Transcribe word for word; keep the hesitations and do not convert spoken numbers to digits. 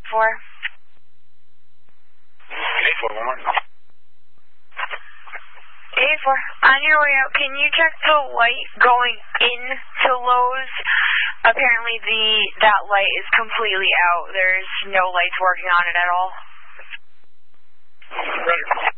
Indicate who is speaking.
Speaker 1: four.
Speaker 2: A four, one more.
Speaker 1: A four. On your way out, can you check the light going into Lowe's? Apparently the that light is completely out. There's no lights working on it at all.
Speaker 2: Roger.